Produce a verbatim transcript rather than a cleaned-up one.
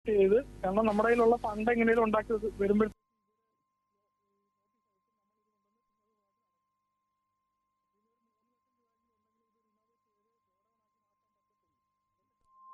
ചെയ്ത്, കാരണം നമ്മുടെ കയ്യിലുള്ള ഫണ്ട് എങ്ങനെയും ഉണ്ടാക്കി വരുമ്പോൾ